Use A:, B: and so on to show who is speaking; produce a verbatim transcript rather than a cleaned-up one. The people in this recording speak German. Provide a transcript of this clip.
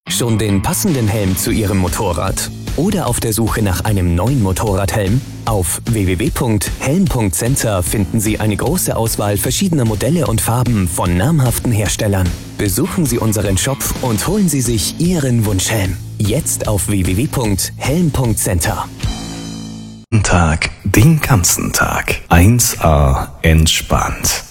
A: Schon den passenden Helm zu Ihrem Motorrad? Oder auf der Suche nach einem neuen Motorradhelm? Auf w w w punkt helm punkt center finden Sie eine große Auswahl verschiedener Modelle und Farben von namhaften Herstellern. Besuchen Sie unseren Shop und holen Sie sich Ihren Wunschhelm. Jetzt auf w w w punkt helm punkt center.
B: Tag, den ganzen Tag. eins a entspannt.